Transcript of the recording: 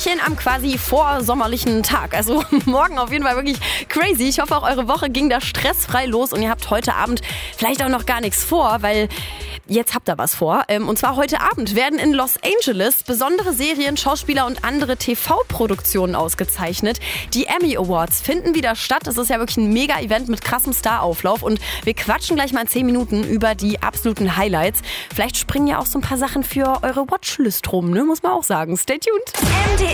Türchen am quasi vorsommerlichen Tag. Also morgen auf jeden Fall wirklich crazy. Ich hoffe, auch eure Woche ging da stressfrei los und ihr habt heute Abend vielleicht auch noch gar nichts vor, weil jetzt habt ihr was vor. Und zwar heute Abend werden in Los Angeles besondere Serien, Schauspieler und andere TV-Produktionen ausgezeichnet. Die Emmy Awards finden wieder statt. Das ist ja wirklich ein Mega-Event mit krassem Starauflauf und wir quatschen gleich mal in 10 Minuten über die absoluten Highlights. Vielleicht springen ja auch so ein paar Sachen für eure Watchlist rum, ne? Muss man auch sagen. Stay tuned.